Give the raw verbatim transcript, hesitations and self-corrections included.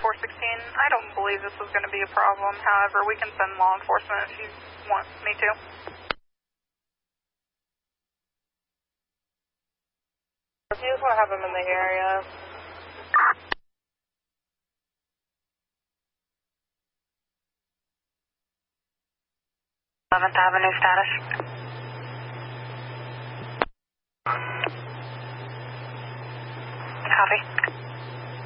four sixteen. I don't believe this is going to be a problem. However, we can send law enforcement if you want me to. If you just want to have them in the area. eleventh Avenue status. Copy.